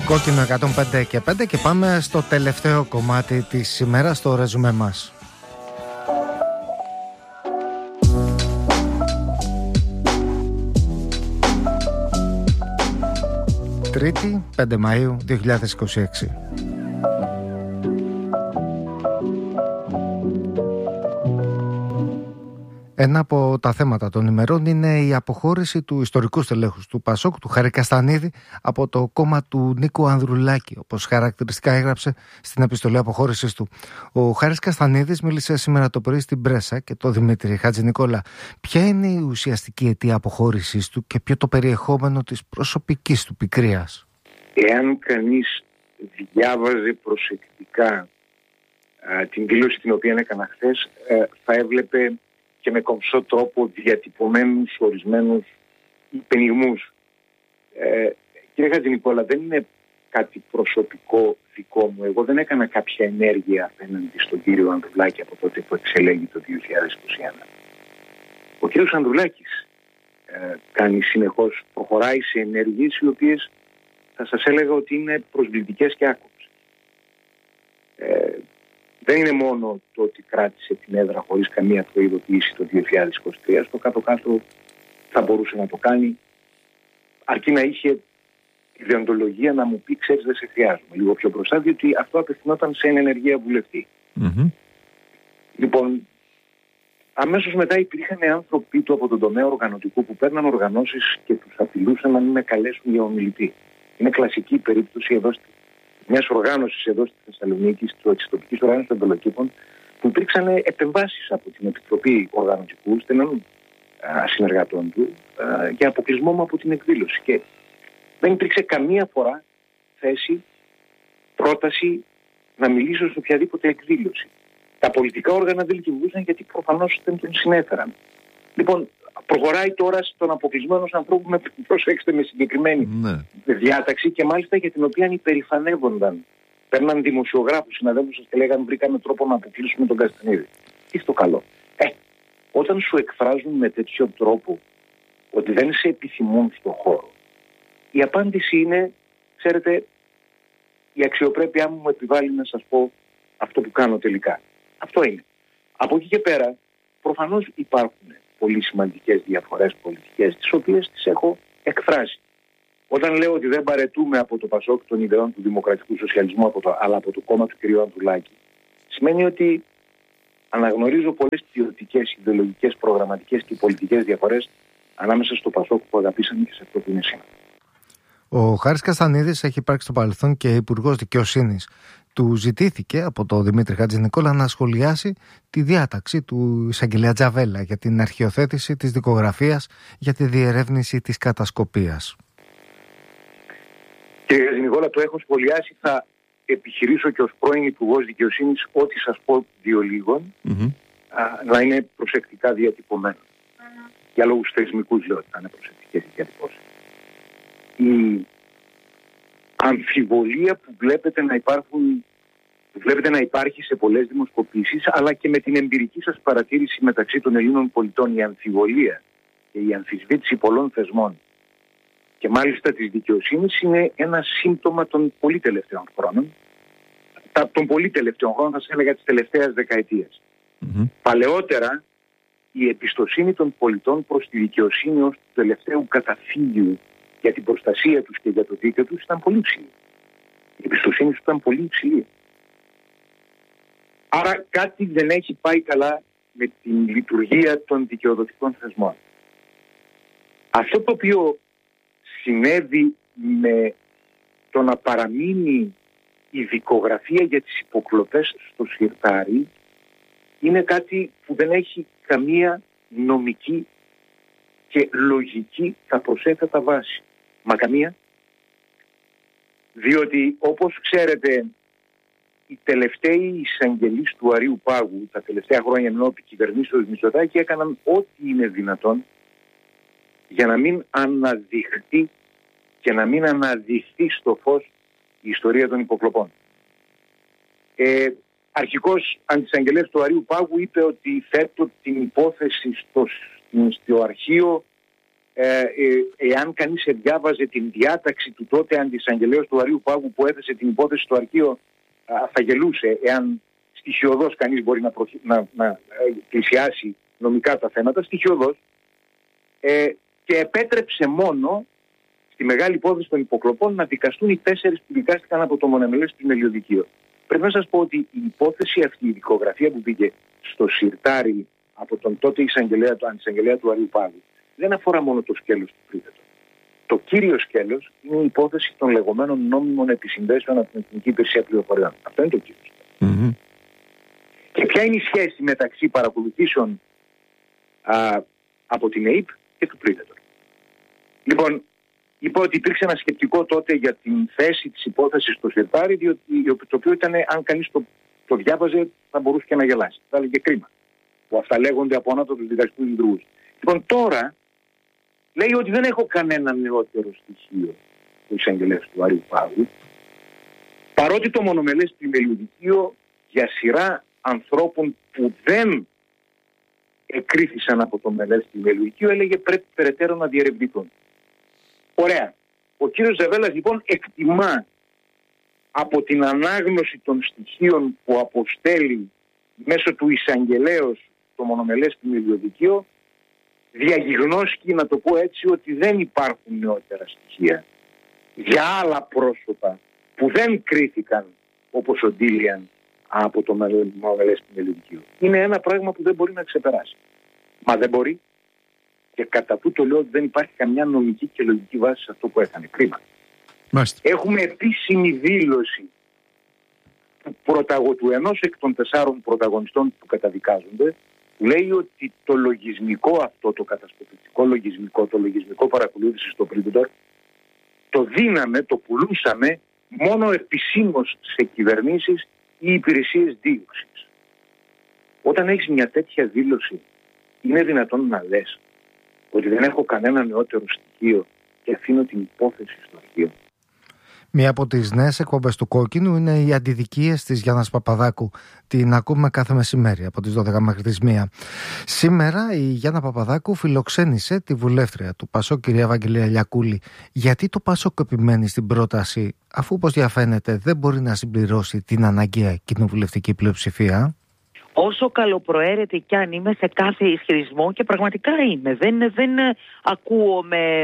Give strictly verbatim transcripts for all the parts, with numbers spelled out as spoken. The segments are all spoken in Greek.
Κόκκινο εκατόν πέντε και πέντε και πάμε στο τελευταίο κομμάτι της ημέρας, στο ρεζουμέ μας. Τρίτη, πέντε Μαΐου δύο χιλιάδες είκοσι έξι. Ένα από τα θέματα των ημερών είναι η αποχώρηση του ιστορικού στελέχους του Πασόκ, του Χάρη Καστανίδη, από το κόμμα του Νίκου Ανδρουλάκη, όπως χαρακτηριστικά έγραψε στην επιστολή αποχώρησης του. Ο Χάρης Καστανίδης μίλησε σήμερα το πρωί στην Πρέσσα και το Δημήτρη Χατζηνικόλα. Ποια είναι η ουσιαστική αιτία αποχώρησης του και ποιο το περιεχόμενο της προσωπικής του πικρίας? Εάν κανείς διάβαζε προσεκτικά α, την δήλωση την οποία έκανα χθες, α, θα έβλεπε και με κομψό τρόπο διατυπωμένους ορισμένους υπενιγμούς. Ε, κύριε Χατζηνικόλα, δεν είναι κάτι προσωπικό δικό μου. Εγώ δεν έκανα κάποια ενέργεια απέναντι στον κύριο Ανδρουλάκη από τότε που εξελέγει το δύο χιλιάδες είκοσι ένα. Ο κύριος Ανδρουλάκης ε, κάνει συνεχώς, προχωράει σε ενέργειες οι οποίες θα σας έλεγα ότι είναι προσβλητικές και άκομψες. Ε, Δεν είναι μόνο το ότι κράτησε την έδρα χωρίς καμία προειδοποίηση το δύο χιλιάδες είκοσι τρία. Στο κάτω-κάτω θα μπορούσε να το κάνει, αρκεί να είχε ιδεοντολογία να μου πει: ξέρεις, δεν σε χρειάζομαι λίγο πιο μπροστά, διότι αυτό απευθυνόταν σε ενεργεία βουλευτή. Mm-hmm. Λοιπόν, αμέσως μετά υπήρχαν άνθρωποι του από τον τομέα οργανωτικού που παίρναν οργανώσεις και τους απειλούσαν να μην με καλέσουν για ομιλητή. Είναι κλασική περίπτωση εδώ στη μιας οργάνωσης εδώ στη Θεσσαλονίκη, της τοπικής οργάνωσης των Πελοκήπων, που υπήρξαν επεμβάσεις από την Επιτροπή Οργανωτικού στενών συνεργατών του α, για αποκλεισμό μου από την εκδήλωση. Και δεν υπήρξε καμία φορά θέση, πρόταση να μιλήσω σε οποιαδήποτε εκδήλωση. Τα πολιτικά όργανα δεν λειτουργούσαν γιατί προφανώς δεν τον συνέφεραν. Λοιπόν, προχωράει τώρα στον αποκλεισμό ενός ανθρώπου με, προσέξτε, με συγκεκριμένη ναι. διάταξη και μάλιστα για την οποία υπερηφανεύονταν. Παίρναν δημοσιογράφους, συναδέλφους σας και λέγανε: βρήκαμε τρόπο να αποκλείσουμε τον Καστανίδη. Τι στο καλό. Ε, όταν σου εκφράζουν με τέτοιο τρόπο ότι δεν σε επιθυμούν στον χώρο, η απάντηση είναι: ξέρετε, η αξιοπρέπειά μου μου επιβάλλει να σας πω αυτό που κάνω τελικά. Αυτό είναι. Από εκεί και πέρα, προφανώς υπάρχουν πολύ σημαντικές διαφορές πολιτικές, τις οποίες τις έχω εκφράσει. Όταν λέω ότι δεν παραιτούμε από το Πασόκ των ιδεών του δημοκρατικού σοσιαλισμού, από το, αλλά από το κόμμα του κ. Ανδρουλάκη, σημαίνει ότι αναγνωρίζω πολλές ποιοτικές, ιδεολογικές, προγραμματικές και πολιτικές διαφορές ανάμεσα στο Πασόκ που αγαπήσαμε και σε αυτό που είναι σήμερα. Ο Χάρης Καστανίδης έχει υπάρξει στο παρελθόν και υπουργός δικαιοσύνης. Του ζητήθηκε από τον Δημήτρη Χατζηνικόλα να σχολιάσει τη διάταξη του εισαγγελέα Τζαβέλα για την αρχιοθέτηση της δικογραφίας για τη διερεύνηση της κατασκοπίας. Κύριε Χατζηνικόλα, το έχω σχολιάσει. Θα επιχειρήσω και ως πρώην υπουργός δικαιοσύνης ό,τι σας πω δύο λίγων mm-hmm. α, να είναι προσεκτικά διατυπωμένο. Mm-hmm. Για λόγους θεσμικούς λέω ότι θα είναι προσεκτικές οι διατυπώσεις. Η αμφιβολία που βλέπετε να υπάρχουν, που βλέπετε να υπάρχει σε πολλές δημοσκοπήσεις, αλλά και με την εμπειρική σας παρατήρηση μεταξύ των Ελλήνων πολιτών, η αμφιβολία και η αμφισβήτηση πολλών θεσμών και μάλιστα της δικαιοσύνης είναι ένα σύμπτωμα των πολύ τελευταίων χρόνων, των πολύ τελευταίων χρόνων, θα σας έλεγα της τελευταίας δεκαετίας. Mm-hmm. Παλαιότερα η εμπιστοσύνη των πολιτών προς τη δικαιοσύνη ως του τελευταίου καταφύγιου για την προστασία τους και για το δίκαιο τους ήταν πολύ υψηλή. Η εμπιστοσύνη τους ήταν πολύ υψηλή. Άρα κάτι δεν έχει πάει καλά με την λειτουργία των δικαιοδοτικών θεσμών. Αυτό το οποίο συνέβη με το να παραμείνει η δικογραφία για τις υποκλοπές στο Σιρτάρι είναι κάτι που δεν έχει καμία νομική και λογική θα προσέθετα βάση. Μα καμία. Διότι όπως ξέρετε οι τελευταίοι εισαγγελείς του Αρείου Πάγου τα τελευταία χρόνια ενώ επί κυβερνήσεως Μητσοτάκη έκαναν ό,τι είναι δυνατόν για να μην αναδειχθεί και να μην αναδειχθεί στο φως η ιστορία των υποκλοπών. Ε, αρχικός αντισαγγελέας του Αρείου Πάγου είπε ότι θέτω την υπόθεση στο, στο αρχείο ε, ε, εάν κανείς διάβαζε την διάταξη του τότε αντισαγγελέως του Αρείου Πάγου που έθεσε την υπόθεση στο αρχείο, θα γελούσε εάν στοιχειωδώς κανείς μπορεί να, προχει... να, να πλησιάσει νομικά τα θέματα, στοιχειωδώς, ε, και επέτρεψε μόνο στη μεγάλη υπόθεση των υποκλοπών να δικαστούν οι τέσσερις που δικάστηκαν από το μονομελές πλημελιωδικείο. Πρέπει να σας πω ότι η υπόθεση αυτή, η δικογραφία που πήγε στο σιρτάρι από τον τότε εισαγγελέα, το αντισαγγελέα του Αρείου Πάγου, δεν αφορά μόνο το σκέλος του Πρίδετο. Το κύριο σκέλος είναι η υπόθεση των λεγόμενων νόμιμων επισυνδέσεων από την Εθνική Υπηρεσία Πληροφοριών. Αυτό είναι το κύριο σκέλος. Mm-hmm. Και ποια είναι η σχέση μεταξύ παρακολουθήσεων α, από την ΕΥΠ και του Πρίδετο. Λοιπόν, είπα ότι υπήρξε ένα σκεπτικό τότε για την θέση της υπόθεσης στο σιρτάρι, διότι, το οποίο ήταν, αν κανείς το, το διάβαζε, θα μπορούσε και να γελάσει. Θα έλεγε κρίμα. Που αυτά λέγονται από ανώτατους δικαστικούς λειτουργούς. Λοιπόν, τώρα λέει ότι δεν έχω κανένα νεότερο στοιχείο του εισαγγελέας του Αρείου Πάγου, παρότι το μονομελές πλημελιωδικείο για σειρά ανθρώπων που δεν εκρίθησαν από το μελές πλημελιωδικείο έλεγε πρέπει περαιτέρω να διερευνηθούν. Ωραία. Ο κύριος Ζαβέλας λοιπόν εκτιμά από την ανάγνωση των στοιχείων που αποστέλει μέσω του εισαγγελέως το μονομελές πλημελιωδικείο, διαγιγνώσκει, να το πω έτσι, ότι δεν υπάρχουν νεότερα στοιχεία για άλλα πρόσωπα που δεν κρίθηκαν όπως ο Ντίλιαν από το μονομελές πλημελιωδικείο. Είναι ένα πράγμα που δεν μπορεί να ξεπεράσει. Μα δεν μπορεί. Και κατά τούτο λέω ότι δεν υπάρχει καμιά νομική και λογική βάση σε αυτό που έκανε. Κρίμα. Μάλιστα. Έχουμε επίσημη δήλωση του, πρωταγω, του ενός εκ των τεσσάρων πρωταγωνιστών που καταδικάζονται, που λέει ότι το λογισμικό αυτό, το κατασκοπευτικό λογισμικό, το λογισμικό παρακολούθηση στο Πρίδετο, το δίναμε, το πουλούσαμε μόνο επισήμως σε κυβερνήσεις ή υπηρεσίες δίωξης. Όταν έχεις μια τέτοια δήλωση, είναι δυνατόν να λες ότι δεν έχω κανένα νεότερο στοιχείο και αφήνω την υπόθεση στο αρχείο? Μία από τις νέες εκπομπές του Κόκκινου είναι οι αντιδικίες της Γιάννας Παπαδάκου. Την ακούμε κάθε μεσημέρι από τις δώδεκα μέχρι τις μία. Σήμερα η Γιάννα Παπαδάκου φιλοξένησε τη βουλεύτρια του ΠΑΣΟΚ, κυρία Ευαγγελία Λιακούλη. Γιατί το ΠΑΣΟΚ επιμένει στην πρόταση, αφού όπως διαφαίνεται δεν μπορεί να συμπληρώσει την αναγκαία κοινοβουλευτική πλειοψηφία? Όσο καλοπροαίρετη κι αν είμαι σε κάθε ισχυρισμό, και πραγματικά είμαι, δεν, δεν ακούω με,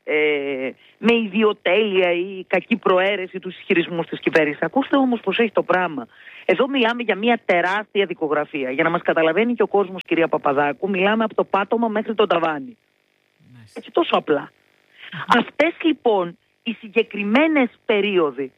ε, με ιδιοτέλεια ή κακή προαίρεση τους ισχυρισμούς της κυβέρνησης. Ακούστε όμως πως έχει το πράγμα. Εδώ μιλάμε για μια τεράστια δικογραφία. Για να μας καταλαβαίνει και ο κόσμος, κυρία Παπαδάκου, μιλάμε από το πάτωμα μέχρι το ταβάνι. Nice. Έτσι, τόσο απλά. Αυτές λοιπόν οι συγκεκριμένες περίοδοι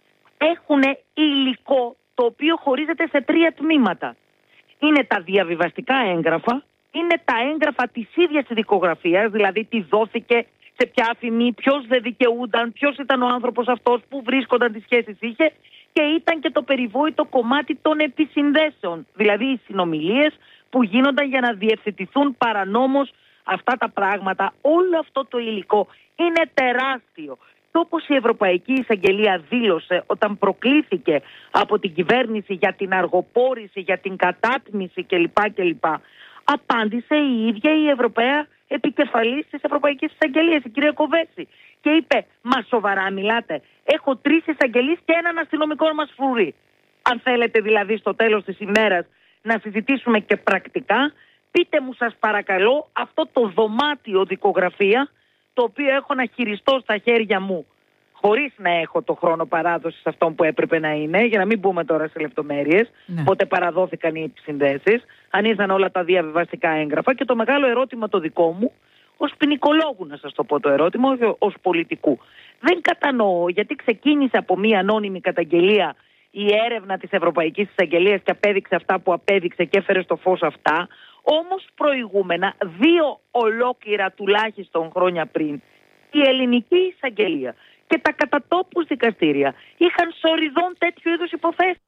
έχουν υλικό το οποίο χωρίζεται σε τρία τμήματα. Είναι τα διαβιβαστικά έγγραφα, είναι τα έγγραφα της ίδιας της δικογραφίας, δηλαδή τι δόθηκε, σε ποια αφημί, ποιος δεν δικαιούνταν, ποιος ήταν ο άνθρωπος αυτός, που βρίσκονταν, τις σχέσεις είχε, και ήταν και το περιβόητο κομμάτι των επισυνδέσεων, δηλαδή οι συνομιλίες που γίνονταν για να διευθετηθούν παρανόμως αυτά τα πράγματα. Όλο αυτό το υλικό είναι τεράστιο. Και όπως η Ευρωπαϊκή Εισαγγελία δήλωσε όταν προκλήθηκε από την κυβέρνηση για την αργοπόρηση, για την κατάτμιση κλπ. κλπ. Απάντησε η ίδια η Ευρωπαία επικεφαλής της Ευρωπαϊκής Εισαγγελίας, η κυρία Κοβέση. Και είπε, μα σοβαρά μιλάτε? Έχω τρεις εισαγγελείς και έναν αστυνομικό να μας φρουρεί. Αν θέλετε δηλαδή στο τέλος της ημέρας να συζητήσουμε και πρακτικά, πείτε μου σας παρακαλώ αυτό το δωμάτιο δικογραφία, το οποίο έχω να χειριστώ στα χέρια μου, χωρίς να έχω το χρόνο παράδοσης αυτών που έπρεπε να είναι, για να μην μπούμε τώρα σε λεπτομέρειες, ναι. Πότε παραδόθηκαν οι επισυνδέσεις, αν ήρθαν όλα τα διαβιβαστικά έγγραφα. Και το μεγάλο ερώτημα το δικό μου, ως ποινικολόγου να σας το πω το ερώτημα, όχι ως πολιτικού. Δεν κατανοώ γιατί ξεκίνησε από μία ανώνυμη καταγγελία η έρευνα της Ευρωπαϊκής Εισαγγελίας και απέδειξε αυτά που απέδειξε και έφερε στο φως αυτά. Όμως προηγούμενα, δύο ολόκληρα τουλάχιστον χρόνια πριν, η Ελληνική Εισαγγελία και τα κατατόπους δικαστήρια είχαν σοριδών τέτοιου είδους υποθέσεις.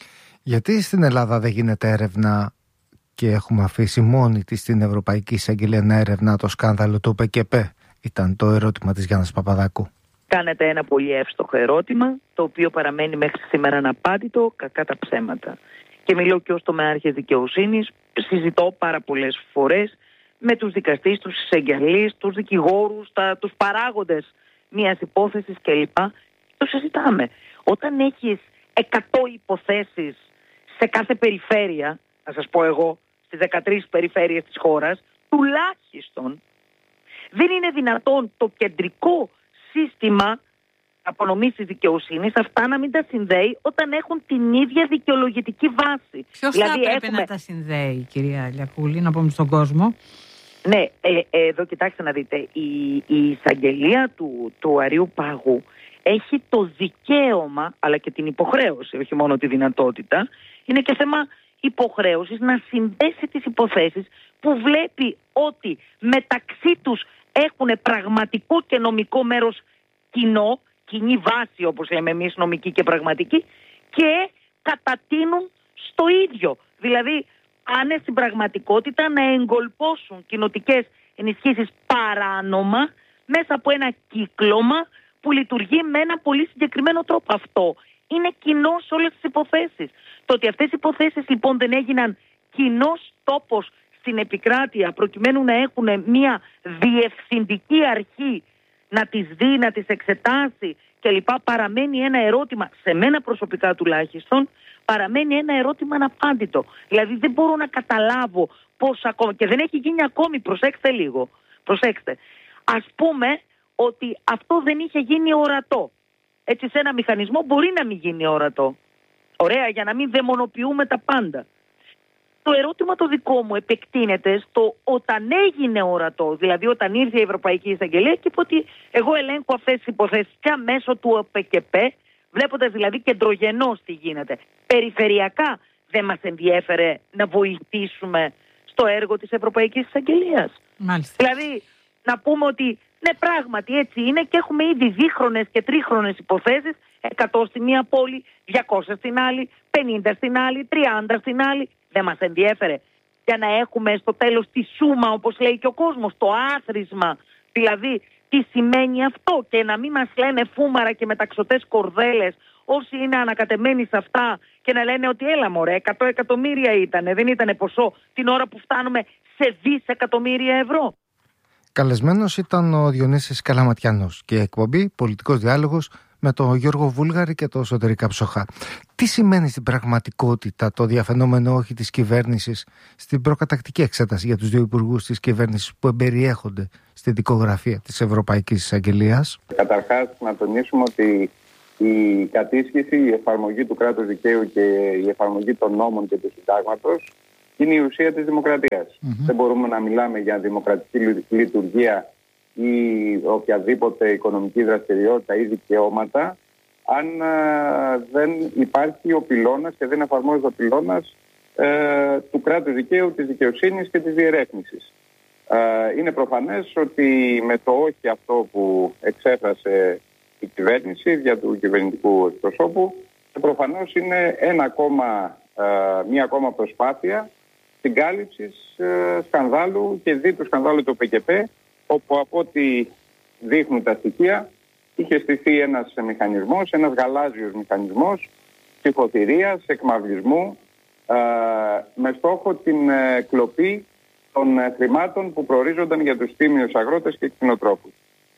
Γιατί στην Ελλάδα δεν γίνεται έρευνα και έχουμε αφήσει μόνη της την Ευρωπαϊκή Εισαγγελία να έρευνα το σκάνδαλο του ΠΚΠ? Ήταν το ερώτημα της Γιάννας Παπαδάκου. Κάνετε ένα πολύ εύστοχο ερώτημα, το οποίο παραμένει μέχρι σήμερα αναπάντητο, κακά τα ψέματα. Και μιλώ και ως τομεάρχης δικαιοσύνης, συζητώ πάρα πολλές φορές με τους δικαστές, τους εισαγγελείς, τους δικηγόρους, τα, τους παράγοντες μιας υπόθεσης κλπ. Το συζητάμε. Όταν έχεις εκατό υποθέσεις σε κάθε περιφέρεια, θα σας πω εγώ, στις δεκατρείς περιφέρειες της χώρας, τουλάχιστον δεν είναι δυνατόν το κεντρικό σύστημα απονομής της δικαιοσύνης αυτά να μην τα συνδέει όταν έχουν την ίδια δικαιολογητική βάση. Ποιος δηλαδή, θα έπρεπε έχουμε... να τα συνδέει, κυρία Λιακούλη, να πούμε στον κόσμο? Ναι, ε, ε, εδώ κοιτάξτε να δείτε, η, η εισαγγελία του, του Αριού Πάγου έχει το δικαίωμα, αλλά και την υποχρέωση, όχι μόνο τη δυνατότητα, είναι και θέμα υποχρέωσης να συνδέσει τις υποθέσεις που βλέπει ότι μεταξύ τους έχουν πραγματικό και νομικό μέρος κοινό, κοινή βάση όπως λέμε εμείς νομική και πραγματική, και κατατείνουν στο ίδιο. Δηλαδή πάνε στην πραγματικότητα να εγκολπώσουν κοινοτικές ενισχύσεις παράνομα μέσα από ένα κύκλωμα που λειτουργεί με ένα πολύ συγκεκριμένο τρόπο. Αυτό είναι κοινό σε όλες τις υποθέσεις. Το ότι αυτές οι υποθέσεις λοιπόν δεν έγιναν κοινός τόπος στην επικράτεια προκειμένου να έχουν μια διευθυντική αρχή να τις δει, να τις εξετάσει κλπ. Παραμένει ένα ερώτημα, σε μένα προσωπικά τουλάχιστον, παραμένει ένα ερώτημα αναπάντητο. Δηλαδή δεν μπορώ να καταλάβω πώς ακόμα, και δεν έχει γίνει ακόμη, προσέξτε λίγο, προσέξτε. Ας πούμε ότι αυτό δεν είχε γίνει ορατό. Έτσι σε ένα μηχανισμό μπορεί να μην γίνει ορατό. Ωραία, για να μην δαιμονοποιούμε τα πάντα. Το ερώτημα το δικό μου επεκτείνεται στο όταν έγινε ορατό, δηλαδή όταν ήρθε η Ευρωπαϊκή Εισαγγελία και είπε ότι εγώ ελέγχω αυτές τις υποθέσεις και μέσω του ΟΠΕΚΕΠΕ, βλέποντας δηλαδή κεντρογενώς τι γίνεται. Περιφερειακά δεν μας ενδιέφερε να βοηθήσουμε στο έργο της Ευρωπαϊκής Εισαγγελίας. Μάλιστα. Δηλαδή να πούμε ότι ναι, πράγματι έτσι είναι και έχουμε ήδη δίχρονες και τρίχρονες υποθέσεις, εκατό στη μία πόλη, διακόσια στην άλλη, πενήντα στην άλλη, τριάντα στην άλλη. Δεν μας ενδιέφερε για να έχουμε στο τέλος τη σούμα, όπως λέει και ο κόσμος, το άθροισμα, δηλαδή τι σημαίνει αυτό, και να μην μας λένε φούμαρα και μεταξωτές κορδέλες όσοι είναι ανακατεμένοι σε αυτά και να λένε ότι έλα μωρέ, εκατό εκατομμύρια ήτανε, δεν ήτανε ποσό την ώρα που φτάνουμε σε δισεκατομμύρια ευρώ. Καλεσμένος ήταν ο Διονύσης Καλαματιανός και εκπομπή Πολιτικός Διάλογος με τον Γιώργο Βούλγαρη και το Σωτήρη Καψοχά. Τι σημαίνει στην πραγματικότητα το διαφαινόμενο όχι της κυβέρνησης στην προκατακτική εξέταση για τους δύο υπουργούς της κυβέρνησης που εμπεριέχονται στη δικογραφία της Ευρωπαϊκής Εισαγγελίας? Καταρχάς, να τονίσουμε ότι η κατήσχηση, η εφαρμογή του κράτους δικαίου και η εφαρμογή των νόμων και του συντάγματος είναι η ουσία της δημοκρατίας. Mm-hmm. Δεν μπορούμε να μιλάμε για δημοκρατική λειτουργία ή οποιαδήποτε οικονομική δραστηριότητα ή δικαιώματα αν α, δεν υπάρχει ο πυλώνας και δεν εφαρμόζεται ο πυλώνας ε, του κράτους δικαίου, της δικαιοσύνης και της διερεύνησης. Ε, είναι προφανές ότι με το όχι αυτό που εξέφρασε η κυβέρνηση δια του κυβερνητικού εκπροσώπου, προφανώς είναι ένα ακόμα, ε, μία ακόμα προσπάθεια συγκάλυψης ε, σκανδάλου και δι του σκανδάλου του ΟΠΕΚΕΠΕ, όπου από ό,τι δείχνουν τα στοιχεία είχε στηθεί ένας μηχανισμός, ένας γαλάζιος μηχανισμός ψηφοθυρίας, εκμαυλισμού ε, με στόχο την ε, κλοπή των ε, χρημάτων που προορίζονταν για τους τίμιους αγρότες και κτηνοτρόφους.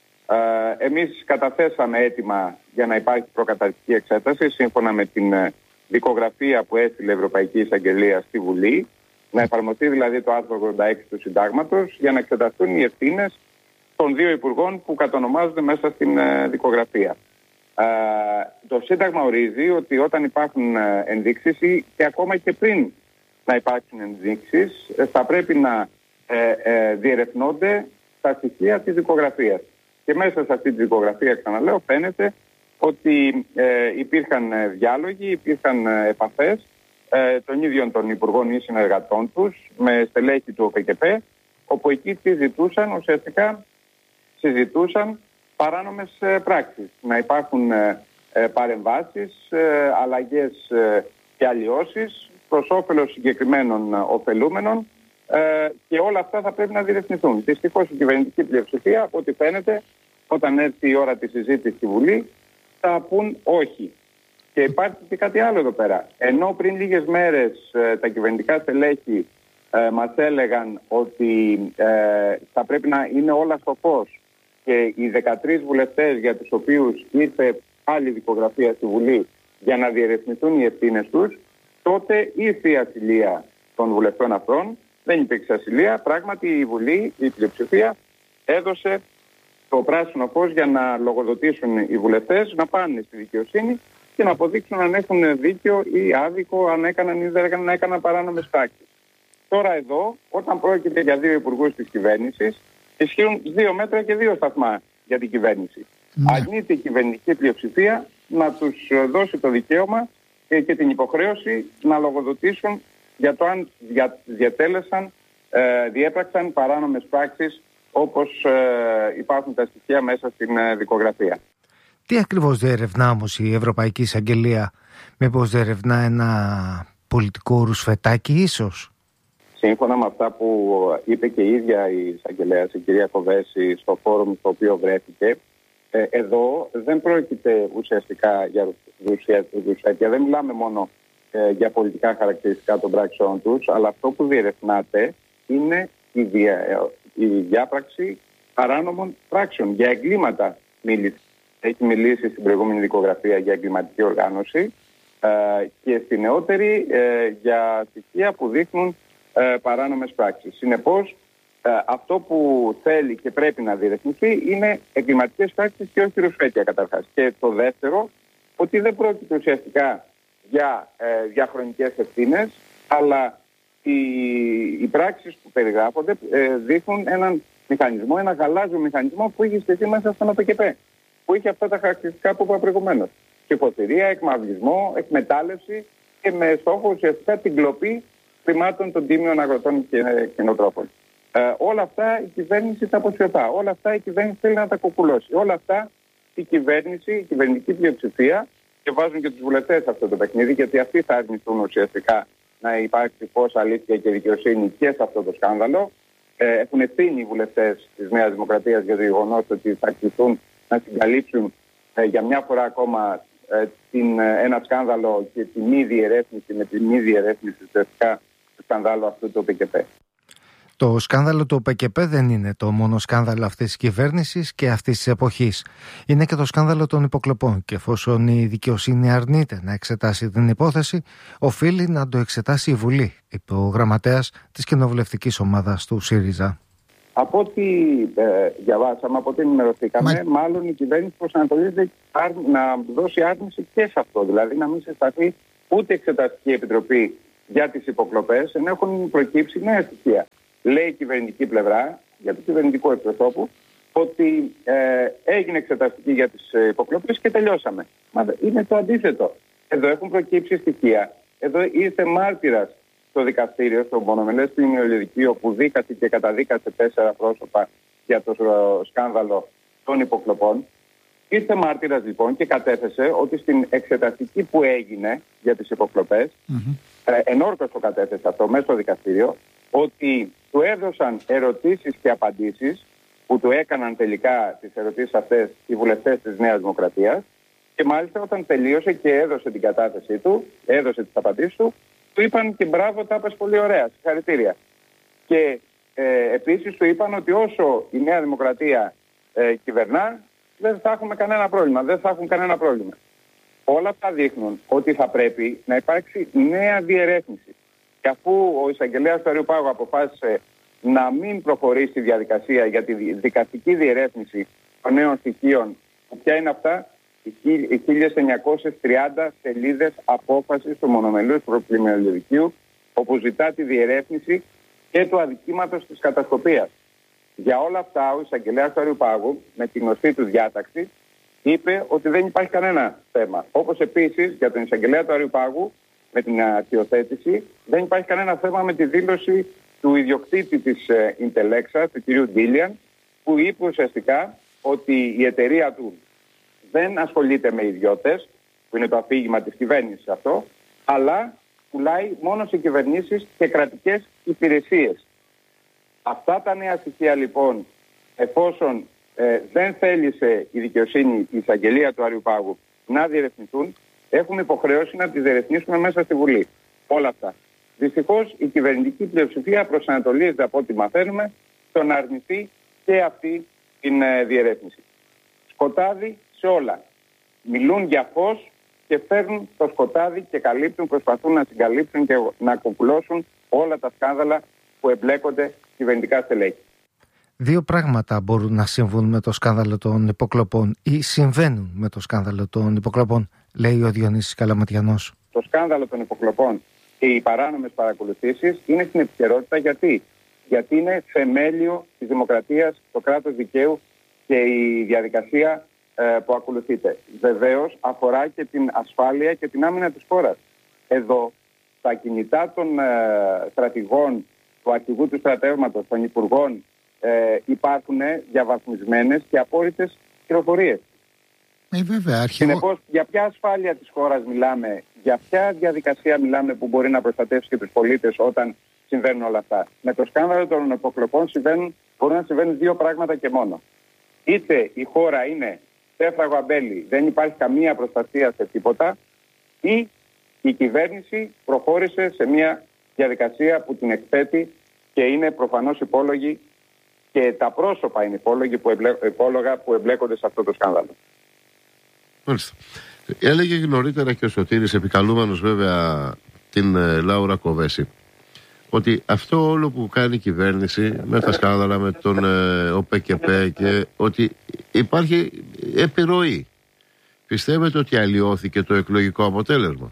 Ε, εμείς καταθέσαμε αίτημα για να υπάρχει προκαταρκτική εξέταση σύμφωνα με την ε, δικογραφία που έστειλε η Ευρωπαϊκή Εισαγγελία στη Βουλή, να εφαρμοστεί δηλαδή το άρθρο ογδόντα έξι του Συντάγματος για να εξεταστούν οι ευθύνες των δύο υπουργών που κατονομάζονται μέσα στην ε, δικογραφία. Ε, το Σύνταγμα ορίζει ότι όταν υπάρχουν ε, ενδείξεις ή και ακόμα και πριν να υπάρξουν ενδείξεις ε, θα πρέπει να ε, ε, διερευνώνται τα στοιχεία της δικογραφίας. Και μέσα σε αυτή τη δικογραφία, ξαναλέω, φαίνεται ότι ε, υπήρχαν ε, διάλογοι, υπήρχαν ε, επαφές ε, των ίδιων των υπουργών ή συνεργατών τους με στελέχη του ΟΠΕΚΕΠΕ, όπου εκεί συζητούσαν, ουσιαστικά συζητούσαν παράνομες ε, πράξεις. Να υπάρχουν ε, ε, παρεμβάσεις, ε, αλλαγές ε, και αλλοιώσεις προς όφελος συγκεκριμένων ε, ωφελούμενων ε, και όλα αυτά θα πρέπει να διερευνηθούν. Δυστυχώς η κυβερνητική πλειοψηφία, από ό,τι φαίνεται, όταν έρθει η ώρα της συζήτησης στη Βουλή, θα πούν όχι. Και υπάρχει και κάτι άλλο εδώ πέρα. Ενώ πριν λίγες μέρες ε, τα κυβερνητικά στελέχη ε, μας έλεγαν ότι ε, θα πρέπει να είναι όλα στο φως και οι δεκατρείς βουλευτές για τους οποίους ήρθε άλλη δικογραφία στη Βουλή για να διερευνηθούν οι ευθύνες τους, τότε ήρθε η ασυλία των βουλευτών αυτών. Δεν υπήρξε ασυλία. Πράγματι η Βουλή, η πλειοψηφία, έδωσε το πράσινο φως για να λογοδοτήσουν οι βουλευτές, να πάνε στη δικαιοσύνη και να αποδείξουν αν έχουν δίκιο ή άδικο, αν έκαναν ή δεν έκαναν, έκαναν παράνομες πράξεις. Τώρα εδώ, όταν πρόκειται για δύο υπουργούς της κυβέρνησης, ισχύουν δύο μέτρα και δύο σταθμά για την κυβέρνηση. Ναι. Αρνείται η κυβερνητική πλειοψηφία να τους δώσει το δικαίωμα και την υποχρέωση να λογοδοτήσουν για το αν δια, διατέλεσαν, ε, διέπραξαν παράνομες πράξεις όπως ε, υπάρχουν τα στοιχεία μέσα στην ε, δικογραφία. Τι ακριβώς διερευνά όμως η Ευρωπαϊκή Εισαγγελία? Μήπως διερευνά ένα πολιτικό ρουσφετάκι ίσως? Σύμφωνα με αυτά που είπε και η ίδια η εισαγγελέας, η κυρία Κοβέση, στο φόρουμ στο οποίο βρέθηκε, ε, εδώ δεν πρόκειται ουσιαστικά για ρουσφέτια. Δεν μιλάμε μόνο ε, για πολιτικά χαρακτηριστικά των πράξεων τους, αλλά αυτό που διερευνάται είναι η, δια, η διάπραξη παράνομων πράξεων. Για εγκλήματα μίλησε. Έχει μιλήσει στην προηγούμενη δικογραφία για εγκληματική οργάνωση ε, και στη νεότερη ε, για στοιχεία που δείχνουν ε, παράνομες πράξεις. Συνεπώς, ε, αυτό που θέλει και πρέπει να διερευνηθεί είναι εγκληματικές πράξεις και όχι ρουσφέτια καταρχάς. Και το δεύτερο, ότι δεν πρόκειται ουσιαστικά για ε, διαχρονικές ευθύνες, αλλά οι, οι πράξεις που περιγράφονται ε, δείχνουν έναν μηχανισμό, ένα γαλάζιο μηχανισμό που είχε στηθεί μέσα στον ΟΠΕΚΕΠΕ, που είχε αυτά τα χαρακτηριστικά που είπα προηγουμένως. Ψηφοθυρία, εκμαυλισμό, εκμετάλλευση και με στόχο ουσιαστικά την κλοπή χρημάτων των τίμιων αγροτών και κτηνοτρόφων. Ε, όλα αυτά η κυβέρνηση τα αποσιωτά. Όλα αυτά η κυβέρνηση θέλει να τα κοκκουλώσει. Όλα αυτά η κυβέρνηση, η κυβερνητική πλειοψηφία, και βάζουν και τους βουλευτές σε αυτό το παιχνίδι, γιατί αυτοί θα αρνηθούν ουσιαστικά να υπάρξει φως, αλήθεια και δικαιοσύνη και σε αυτό το σκάνδαλο. Ε, έχουν ευθύνη οι βουλευτές της Νέας Δημοκρατίας για το γεγονός ότι θα κληθούν να συγκαλύψουν ε, για μια φορά ακόμα ε, την, ε, ένα σκάνδαλο και τη μη διερεύνηση με τη μη διερεύνηση ουσιαστικά του σκανδάλου αυτού του ΟΠΕΚΕΠΕ. Το σκάνδαλο του ΟΠΕΚΕΠΕ δεν είναι το μόνο σκάνδαλο αυτής της κυβέρνησης και αυτής της εποχής. Είναι και το σκάνδαλο των υποκλοπών και εφόσον η δικαιοσύνη αρνείται να εξετάσει την υπόθεση, οφείλει να το εξετάσει η Βουλή, είπε ο γραμματέας της κοινοβουλευτικής ομάδας του ΣΥΡΙΖΑ. Από ό,τι ε, διαβάσαμε, από ό,τι ενημερωθήκαμε, Μα... μάλλον η κυβέρνηση προσανατολίζεται να δώσει άρνηση και σε αυτό. Δηλαδή να μην συσταθεί ούτε εξεταστική επιτροπή για τις υποκλοπές, ενώ έχουν προκύψει νέα στοιχεία. Λέει η κυβερνητική πλευρά, για το κυβερνητικό εκπροσώπου, ότι ε, έγινε εξεταστική για τις υποκλοπές και τελειώσαμε. Μα είναι το αντίθετο. Εδώ έχουν προκύψει στοιχεία. Εδώ ήρθε μάρτυρας στο δικαστήριο, στο μονομελές ποινιοδικείο, που δίκασε και καταδίκασε τέσσερα πρόσωπα για το σκάνδαλο των υποκλοπών. Ήρθε μάρτυρας λοιπόν και κατέθεσε ότι στην εξεταστική που έγινε για τις υποκλοπές, mm-hmm. ε, ενόρκως το κατέθεσε αυτό μέσα στο δικαστήριο, ότι του έδωσαν ερωτήσεις και απαντήσεις που του έκαναν τελικά τις ερωτήσεις αυτές οι βουλευτές της Νέας Δημοκρατίας, και μάλιστα όταν τελείωσε και έδωσε την κατάθεσή του, έδωσε τις απαντήσεις του, του είπαν και μπράβο, τα είπες πολύ ωραία, συγχαρητήρια. Και ε, επίσης του είπαν ότι όσο η Νέα Δημοκρατία ε, κυβερνά, δεν θα έχουμε κανένα πρόβλημα, δεν θα έχουν κανένα πρόβλημα. Όλα αυτά δείχνουν ότι θα πρέπει να υπάρξει νέα διερεύνηση. Και αφού ο εισαγγελέας του Αριού Πάγου αποφάσισε να μην προχωρήσει τη διαδικασία για τη δικαστική διερεύνηση των νέων στοιχείων, ποια είναι αυτά? Οι χίλιες εννιακόσιες τριάντα σελίδες απόφασης του μονομελούς προπλημμυριωδικείου, όπου ζητά τη διερεύνηση και του αδικήματος της κατασκοπίας. Για όλα αυτά, ο εισαγγελέας του Αριού Πάγου, με την γνωστή του διάταξη, είπε ότι δεν υπάρχει κανένα θέμα. Όπως επίσης για τον εισαγγελέα του Αριού Πάγου, με την αρχιοθέτηση, δεν υπάρχει κανένα θέμα με τη δήλωση του ιδιοκτήτη της Ιντελέξα, του κυρίου Ντίλιαν, που είπε ουσιαστικά ότι η εταιρεία του δεν ασχολείται με ιδιώτες, που είναι το αφήγημα της κυβέρνησης αυτό, αλλά πουλάει μόνο σε κυβερνήσεις και κρατικές υπηρεσίες. Αυτά τα νέα στοιχεία λοιπόν, εφόσον ε, δεν θέλησε η δικαιοσύνη, η εισαγγελία του Αριού Πάγου να διερευνηθούν, έχουμε υποχρέωση να τις διερευνήσουμε μέσα στη Βουλή. Όλα αυτά. Δυστυχώς η κυβερνητική πλειοψηφία προσανατολίζεται, από ό,τι μαθαίνουμε, στο να αρνηθεί και αυτή την ε, διερεύνηση. Σκοτάδι σε όλα. Μιλούν για φως και φέρνουν το σκοτάδι και καλύπτουν, προσπαθούν να συγκαλύψουν και να κοκκουλώσουν όλα τα σκάνδαλα που εμπλέκονται κυβερνητικά στελέχη. Δύο πράγματα μπορούν να συμβούν με το σκάνδαλο των υποκλοπών ή συμβαίνουν με το σκάνδαλο των υποκλοπών, λέει ο Διονύσης Καλαματιανός. Το σκάνδαλο των υποκλοπών και οι παράνομες παρακολουθήσεις είναι στην επικαιρότητα. Γιατί? Γιατί είναι θεμέλιο της δημοκρατίας, το κράτος δικαίου και η διαδικασία ε, που ακολουθείται. Βεβαίως αφορά και την ασφάλεια και την άμυνα της χώρας. Εδώ τα κινητά των ε, στρατηγών, του αρχηγού του στρατεύματος, των υπουργών, ε, υπάρχουν διαβαθμισμένες και απόρριτες πληροφορίες. Ε, βέβαια, αρχηγό... Συνεπώς, για ποια ασφάλεια της χώρας μιλάμε, για ποια διαδικασία μιλάμε που μπορεί να προστατεύσει και τους πολίτες όταν συμβαίνουν όλα αυτά? Με το σκάνδαλο των υποκλοπών συμβαίνουν, μπορούν να συμβαίνουν δύο πράγματα και μόνο. Είτε η χώρα είναι τέφραγο αμπέλι, δεν υπάρχει καμία προστασία σε τίποτα, ή η κυβέρνηση προχώρησε σε μια διαδικασία που την εκθέτει και είναι προφανώς υπόλογη και τα πρόσωπα είναι υπόλογοι που εμπλέ, υπόλογα που εμπλέκονται σε αυτό το σκάνδαλο. Μάλιστα. Έλεγε νωρίτερα και ο Σωτήρης, επικαλούμενος βέβαια την ε, Λάουρα Κοβέση, ότι αυτό όλο που κάνει η κυβέρνηση με τα σκάνδαλα, με τον ε, ΟΠΕΚΕΠΕ, και ότι υπάρχει επιρροή. Πιστεύετε ότι αλλοιώθηκε το εκλογικό αποτέλεσμα?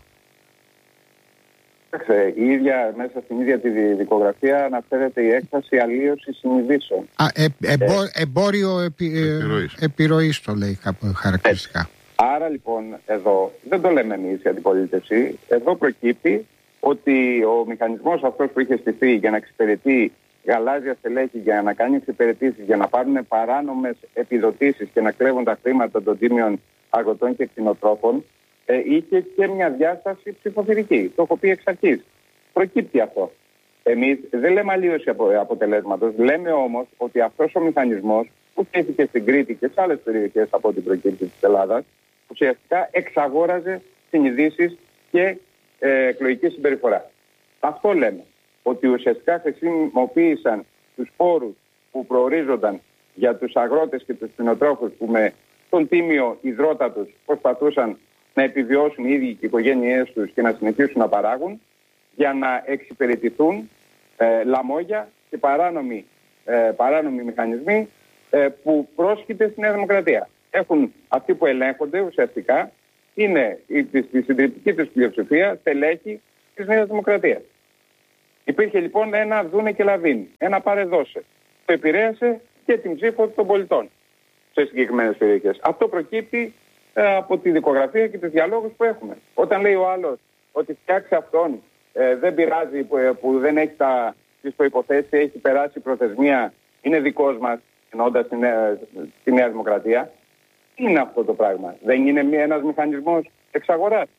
Η ίδια, μέσα στην ίδια τη δικογραφία αναφέρεται η έκφραση αλλίωση συνειδήσεων. Α, ε, εμπο, εμπόριο επι, επιρροής. επιρροής το λέει κάπου χαρακτηριστικά. Έτσι. Άρα λοιπόν εδώ δεν το λέμε εμείς η αντιπολίτευση. Εδώ προκύπτει ότι ο μηχανισμός αυτός που είχε στηθεί για να εξυπηρετεί γαλάζια στελέχη, για να κάνει εξυπηρετήσεις, για να πάρουν παράνομες επιδοτήσεις και να κλέβουν τα χρήματα των τίμιων αγροτών και κτηνοτρόφων, ε, είχε και μια διάσταση ψηφοθυρική. Το έχω πει εξ αρχής. Προκύπτει αυτό. Εμείς δεν λέμε αλλίωση αποτελέσματος. Λέμε όμως ότι αυτός ο μηχανισμός που στήθηκε στην Κρήτη και σε άλλες περιοχές από την προκήρυξη της Ελλάδας, ουσιαστικά εξαγόραζε συνειδήσεις και ε, εκλογική συμπεριφορά. Αυτό λέμε. Ότι ουσιαστικά χρησιμοποίησαν τους πόρους που προορίζονταν για τους αγρότες και τους κτηνοτρόφους που με τον τίμιο υδρότα τους προσπαθούσαν να επιβιώσουν οι ίδιοι και οι οικογένειές τους και να συνεχίσουν να παράγουν, για να εξυπηρετηθούν ε, λαμόγια και παράνομοι, ε, παράνομοι μηχανισμοί ε, που πρόσχειται στη Νέα Δημοκρατία. Έχουν αυτοί που ελέγχονται ουσιαστικά, είναι στη συντριπτική τους πλειοψηφία στελέχη της Νέας Δημοκρατίας. Υπήρχε λοιπόν ένα δούνε και λαβίν, ένα πάρε δώσε. Το επηρέασε και την ψήφο των πολιτών σε συγκεκριμένες περιοχές. Αυτό προκύπτει ε, από τη δικογραφία και τους διαλόγους που έχουμε. Όταν λέει ο άλλος ότι φτιάξει αυτόν, ε, δεν πειράζει που, ε, που δεν έχει τα, τις προϋποθέσεις, έχει περάσει η προθεσμία, είναι δικός μας, εννοώντας τη Νέα, τη Νέα Δημοκρατία. Τι είναι αυτό το πράγμα? Δεν είναι μία, ένας μηχανισμός εξαγοράς?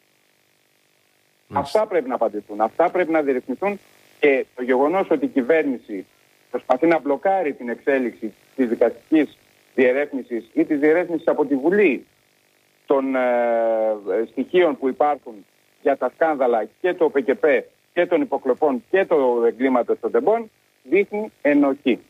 Αυτά πρέπει να απαντηθούν, αυτά πρέπει να διερευνηθούν, και το γεγονός ότι η κυβέρνηση προσπαθεί να μπλοκάρει την εξέλιξη της δικαστικής διερεύνησης ή της διερεύνησης από τη Βουλή των ε, στοιχείων που υπάρχουν για τα σκάνδαλα και το ΟΠΕΚΕΠΕ και των υποκλοπών και το εγκλήματος των τεμπών, δείχνει ενοχή.